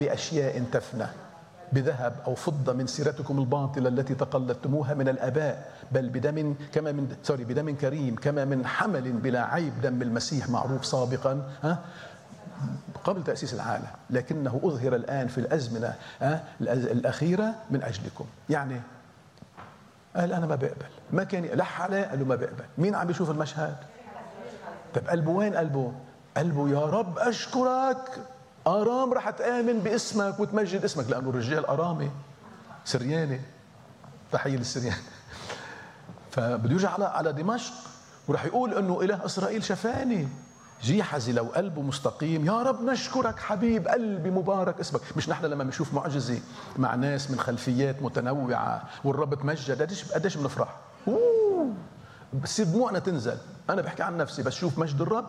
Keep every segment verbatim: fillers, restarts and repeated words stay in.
بأشياء تفنى بذهب أو فضة من سيرتكم الباطلة التي تقلدتموها من الآباء، بل بدم كما من سوري بدم كريم كما من حمل بلا عيب دم المسيح معروف سابقا ها قبل تأسيس العالم، لكنه أظهر الآن في الأزمنة ها الأخيرة من أجلكم. يعني قال أنا ما بقبل، ما كان لح عليه قال له ما بقبل. مين عم بيشوف المشهد؟ طب قلبه وين؟ قلبه قلبه يا رب أشكرك، آرام رح تآمن باسمك وتمجد اسمك، لأنه الرجال أرامي سرياني، تحية للسريان. فبده يرجع على على دمشق ورح يقول إنه إله إسرائيل شفاني. جيحزي لو قلبه مستقيم يا رب نشكرك حبيب قلبي مبارك اسمك. مش نحن لما بنشوف معجزة مع ناس من خلفيات متنوعة والرب تمجد قديش قديش بنفرح، اوه بس دموعنا تنزل. أنا بحكي عن نفسي بس شوف مجد الرب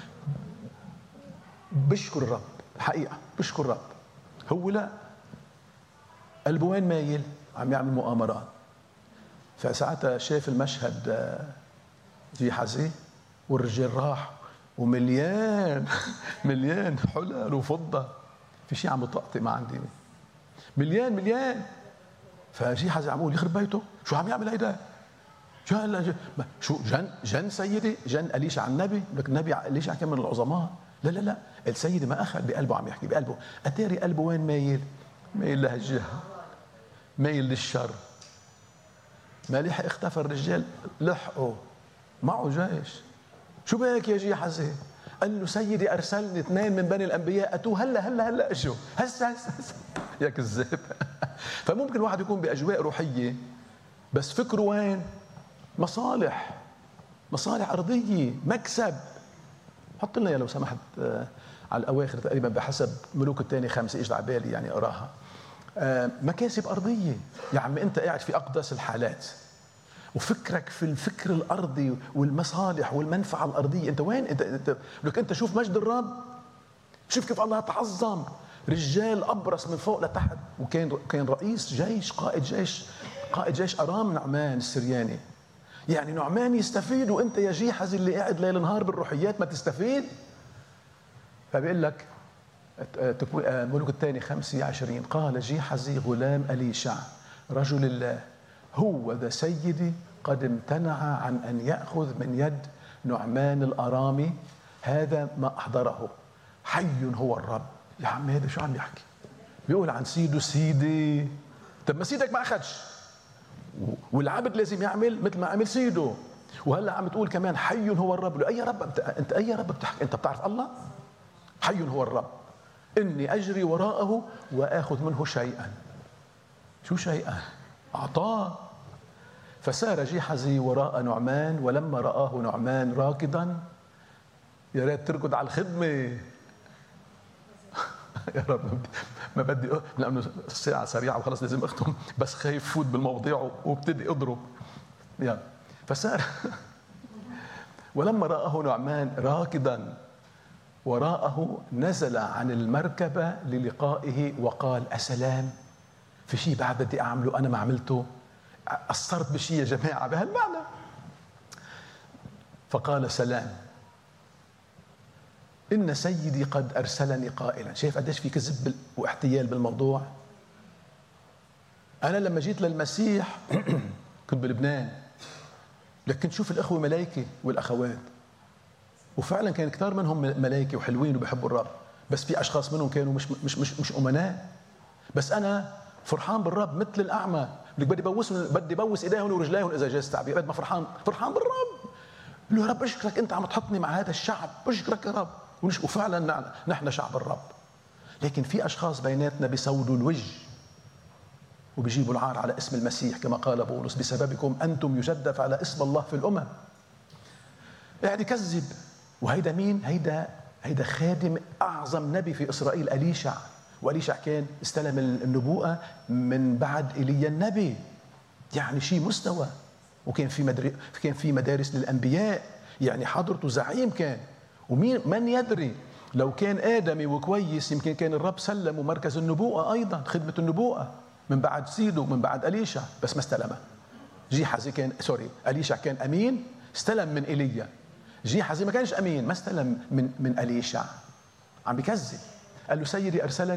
بشكر الرب، الحقيقة بشكر الرب. هو لا قلبه وين مايل؟ عم يعمل مؤامرات. فساعتها شاف المشهد جيحزي والرجال راح ومليان مليان حلل وفضة، في شيء عم يطقطق ما عندي مليان مليان. فجيحزي عم يقول يخرب بيته شو عم يعمل هيدا؟ شو هلا شو جن جن سيدي جن أليشع النبي؟ لك النبي أليشع كان من العظماء. لا لا لا السيد ما أخذ بقلبه، عم يحكي بقلبه. أتاري قلبه وين مايل؟ مايل لهالجهة، مايل للشر. ما لحق اختفى الرجال، لحقوا معه جيش. شو بك يا جيحزي؟ قال له سيدي أرسلني اثنين من بني الأنبياء أتوا هلا هلا هلا اجوا هسه هسه هسه يا كذاب. فممكن الواحد يكون بأجواء روحية بس فكره وين؟ مصالح، مصالح أرضية، مكسب. حط لنا يا لو سمحت على الأواخر تقريبا بحسب ملوك الثاني خمسة، إيش على بالي يعني أراها. مكاسب أرضية. يا عم أنت قاعد في أقدس الحالات وفكرك في الفكر الأرضي والمصالح والمنفعة الأرضية. أنت وين؟ أنت أنت لك أنت شوف مجد الرب، شوف كيف الله تعظم. رجال أبرص من فوق لتحت، وكان كان رئيس جيش، قائد جيش، قائد جيش أرام نعمان السرياني. يعني نعمان يستفيد وأنت يا جيحزي اللي قاعد ليل نهار بالروحيات ما تستفيد. فبيقول لك ملوك الثاني خمسة عشرين قال جيحزي غلام أليشع رجل الله هو ذا سيدي قد امتنع عن أن يأخذ من يد نعمان الأرامي هذا ما أحضره، حي هو الرب. يا عم هذا شو عم يحكي؟ بيقول عن سيده سيدي. طب ما سيدك ما أخذش، والعبد لازم يعمل مثل ما عمل سيده. وهلا عم تقول كمان حي هو الرب. أي رب انت؟ انت اي رب بتحكي؟ انت بتعرف الله؟ حي هو الرب اني اجري وراءه واخذ منه شيئا. شو شيئا؟ اعطاه. فسار جيحزي وراء نعمان ولما رآه نعمان راكضا، يا ريت تركض على الخدمه يا رب ما بدي لانه الساعه سريعه وخلص لازم اختم، بس خايف فوت بالمواضيع وابتدي اضرب. يلا فسار ولما رآه نعمان راكضا وراءه نزل عن المركبة للقائه وقال أسلام؟ في شيء بعد بدي أعمله أنا ما عملته؟ قصرت بشيء يا جماعة بهالمعنى. فقال سلام إن سيدي قد أرسلني قائلا. شايف قديش في كذب واحتيال بالموضوع؟ أنا لما جيت للمسيح كنت بلبنان، لكن شوف الأخوة ملايكة والأخوات، وفعلا كان كتار منهم ملايكة وحلوين وبيحبوا الرب، بس في أشخاص منهم كانوا مش مش مش مش أمناء. بس أنا فرحان بالرب مثل الأعمى، بدي بوس بدي بوس إيديهم ورجليهم إذا جاز التعبير، قد ما فرحان فرحان بالرب. له يا رب أشكرك أنت عم تحطني مع هذا الشعب، أشكرك يا رب. وفعلا نحن شعب الرب. لكن في أشخاص بيناتنا بيسودوا الوجه وبيجيبوا العار على اسم المسيح، كما قال بولس بسببكم أنتم يجدف على اسم الله في الأمم. قاعد يكذب. وهيدا مين؟ هيدا هيدا خادم أعظم نبي في إسرائيل أليشع. وأليشع كان استلم النبوءة من بعد إيليا النبي، يعني شيء مستوى. وكان في مدري كان في مدارس للأنبياء، يعني حضرته زعيم كان. ومين من يدري لو كان آدمي وكويس يمكن كان الرب سلمه مركز النبوءة أيضا، خدمة النبوءة من بعد سيده من بعد أليشع، بس ما استلمه. جيحزي كان سوري أليشع كان أمين، استلم من إيليا. جيحزي ما كانش أمين، ما استلم من من أليشع. عم بكذب. قال له سيدي أرسلني